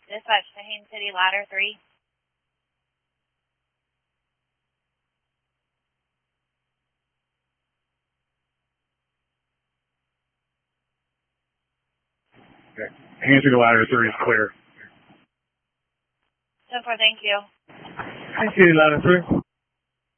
Dispatch to Haines City, ladder 3. Okay. Haines City, ladder 3 is clear. 10-4, thank you. Haines City, ladder 3.